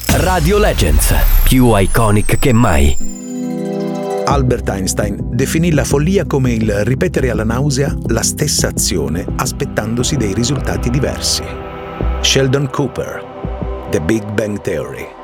Radio Legends, più iconic che mai. Albert Einstein definì la follia come il ripetere alla nausea la stessa azione aspettandosi dei risultati diversi. Sheldon Cooper, The Big Bang Theory.